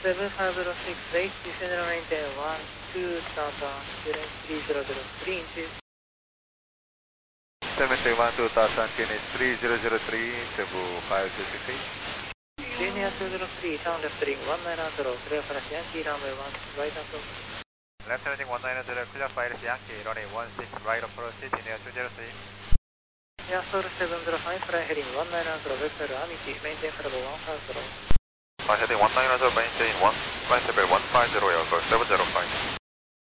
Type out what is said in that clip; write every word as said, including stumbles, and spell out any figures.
seven five zero six eight, descend and maintain one two Tata, three zero zero three inches. seven three one two Tata, three zero zero three, Cebu five two six eight. Junior two zero three, turn left heading one nine zero, clear for Yankee, runway one, right approach. Left heading one nine zero, clear for Yankee, runway one six, right approach, Junior two zero three. Yeah, Soul seven zero five, fly heading one nine zero, vector Amity, maintain for level one five zero. Fly heading one nine zero, maintain one, flight level one five zero, Aircraft seven zero five.